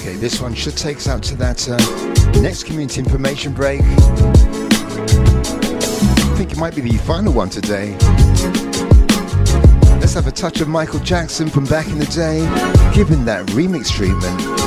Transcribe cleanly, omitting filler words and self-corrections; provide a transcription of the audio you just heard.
Okay, this one should take us out to that next community information break. I think it might be the final one today. Let's have a touch of Michael Jackson from back in the day, given that remix treatment.